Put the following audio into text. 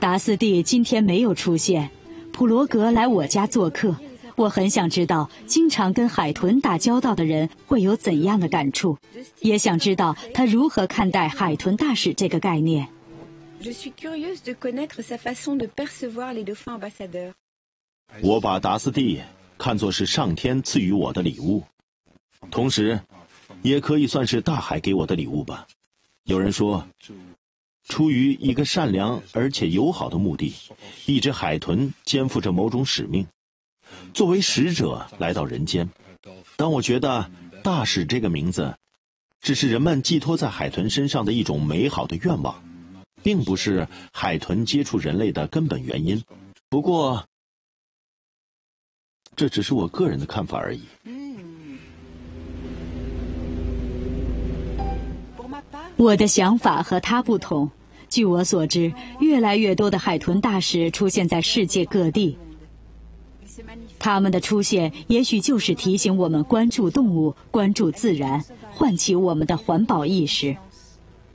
达斯蒂今天没有出现，普罗格来我家做客。我很想知道，经常跟海豚打交道的人会有怎样的感触，也想知道他如何看待海豚大使这个概念。 我把达斯蒂看作是上天赐予我的礼物，同时也可以算是大海给我的礼物吧。有人说，出于一个善良而且友好的目的，一只海豚肩负着某种使命，作为使者来到人间。但我觉得大使这个名字只是人们寄托在海豚身上的一种美好的愿望，并不是海豚接触人类的根本原因。不过这只是我个人的看法而已。 我的想法和他不同。据我所知，越来越多的海豚大使出现在世界各地。他们的出现也许就是提醒我们关注动物、关注自然，唤起我们的环保意识。